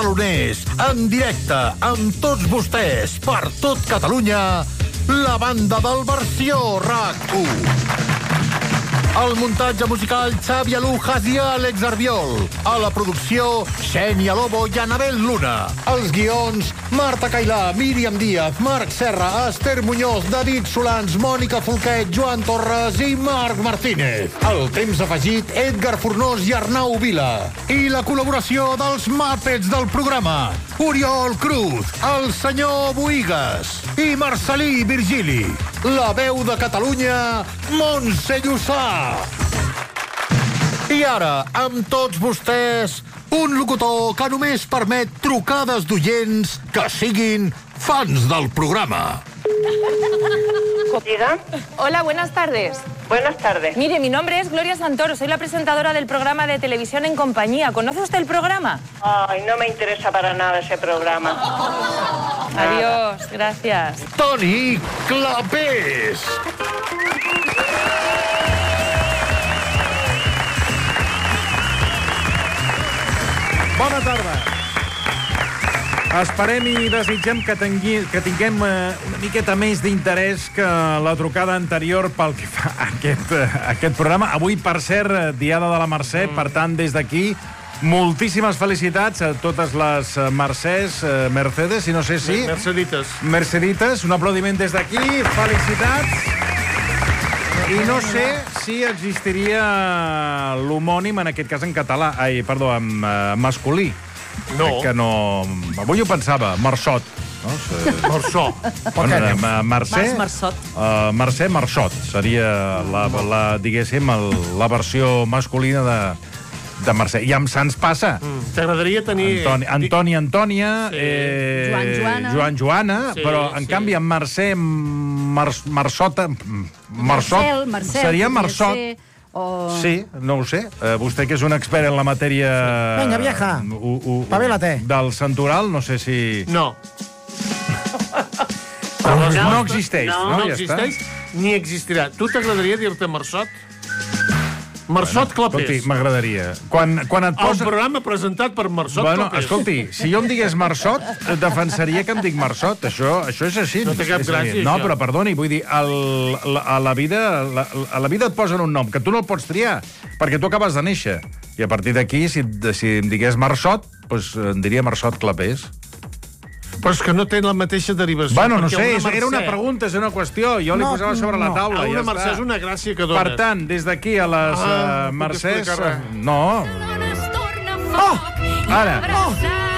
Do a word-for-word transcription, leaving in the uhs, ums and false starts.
taloners, en directe, amb tots vostès, per tot Catalunya, la banda del Versió RAC u. El muntatge musical, Xavi Alujas i Àlex Arbiol. A la producció, Xènia Lobo i Anabel Luna. Els guions, Marta Cailà, Míriam Díaz, Marc Serra, Esther Muñoz, David Solans, Mònica Folquet, Joan Torres i Marc Martínez. El temps afegit, Edgar Fornós i Arnau Vila. I la col·laboració dels Muppets del programa, Oriol Cruz, el senyor Boïgues i Marcelí Virgili. La veu de Catalunya, Montse Llussà. I ara, amb tots vostès, un locutor que només permet trucades d'oients que siguin fans del programa. ¿Diga? Hola, buenas tardes. Buenas tardes. Mire, mi nombre es Gloria Santoro, soy la presentadora del programa de televisión En Compañía. ¿Conoce usted el programa? Ay, no me interesa para nada ese programa. Adiós, gracias. Toni Clapés. Bona tarda. Esperem i desitgem que, tingui, que tinguem eh, una miqueta més d'interès que la trucada anterior pel que fa a aquest, eh, aquest programa. Avui, per cert, Diada de la Mercè, mm. per tant, des d'aquí, moltíssimes felicitats a totes les Mercès, eh, Mercedes, i no sé si... Mercedites. Mercedites, un aplaudiment des d'aquí, felicitats. I no sé si existiria l'homònim, en aquest cas en català, ai, perdó, en uh, masculí. No. Que no... Avui ho pensava, Marçot. No? Marçó. Bueno, Mercè... Marçot. Uh, Mercè Marçot. Seria, la, la, diguéssim, el, la versió masculina de, de Mercè. I amb Sants passa. Mm. T'agradaria tenir... Antoni, Antoni Antònia, sí. eh, Joan Joana, Joan Joana sí, però, en sí. canvi, amb Mercè Mar, Marçota... Marçot, Marcel, Marcel, seria Marçot. Ser, o... Sí, no ho sé. Uh, vostè, que és un expert en la matèria... Venga, vieja, uh, uh, pavélate. Del santoral, no sé si... No. No, no existeix, no? No, no ja existeix, està. Ni existirà. Tu t'agradaria dir-te Marçot? Marçot bueno, Clapés. Escolti, m'agradaria. Quan, quan et posa... El programa presentat per Marçot bueno, Clapés. Escolti, si jo em digués Marçot, defensaria que em dic Marçot. Això, això és així. No té cap gràcia, No, això. però perdoni, vull dir, el, la, a, la vida, la, a la vida et posen un nom que tu no el pots triar, perquè tu acabes de néixer. I a partir d'aquí, si, si em digués Marçot, doncs em diria Marçot Clapés. Però és que no té la mateixa derivació. Bueno, no sé, una era una Mercè... pregunta, és una qüestió. Jo li No, posava sobre la no. taula. Una Ja Mercè està. és una gràcia que dones. Per tant, des d'aquí a les Ah, uh, no puc Mercès... explicar res. No. Oh! Ara. Oh!